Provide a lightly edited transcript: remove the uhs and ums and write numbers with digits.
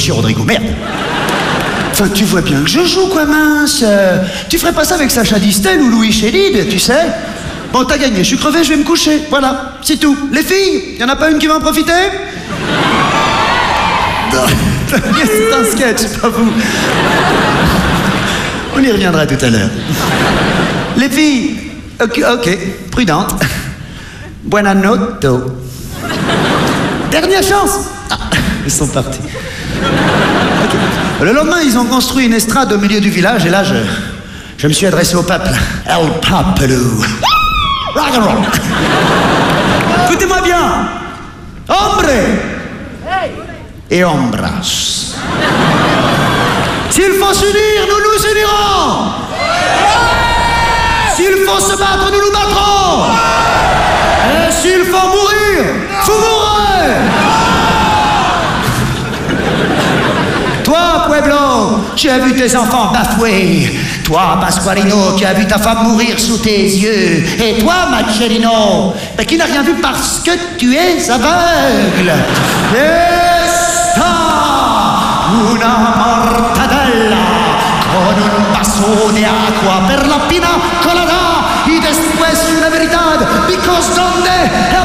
ici, Rodrigo, merde. Enfin, tu vois bien que je joue, quoi, mince. Tu ferais pas ça avec Sacha Distel ou Louis Chédid, tu sais? Bon, t'as gagné, je suis crevé, je vais me coucher. Voilà, c'est tout. Les filles, y en a pas une qui va en profiter? C'est un sketch, pas vous. On y reviendra tout à l'heure. Les filles, ok, prudente. Buona notte. Dernière chance. Ah, ils sont partis. Okay. Le lendemain, ils ont construit une estrade au milieu du village et là, je me suis adressé au peuple. El Papelou. Rock and roll. Écoutez-moi bien. Hombre et hombras. S'il faut s'unir, nous nous unirons. S'il faut se battre, nous nous battrons. Et s'il faut mourir, vous mourrez. Toi, Pueblo, tu as vu tes enfants bafoués. Toi, Pasqualino, tu as vu ta femme mourir sous tes yeux. Et toi, Marcellino, qui n'a rien vu parce que tu es aveugle. Esta una mortadella con un vaso de agua per la pina colada y después una verdad, because donde